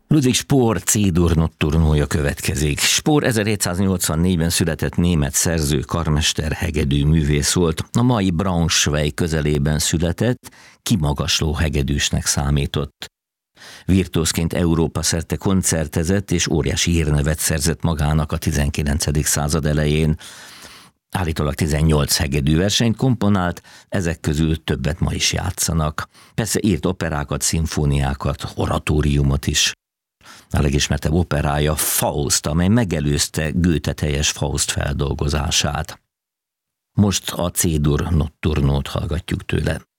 Ludwig Spohr C-dur notturnója következik. Spohr 1784-ben született német szerző, karmester, hegedű művész volt. A mai Braunschweig közelében született, kimagasló hegedűsnek számított. Virtuózként Európa szerte koncertezett és óriási hírnevet szerzett magának a 19. század elején. Állítólag 18 hegedűversenyt komponált, ezek közül többet ma is játszanak. Persze írt operákat, szimfóniákat, oratóriumot is. A legismertebb operája Faust, amely megelőzte Goethe teljes Faust feldolgozását. Most a C-dur notturnót hallgatjuk tőle.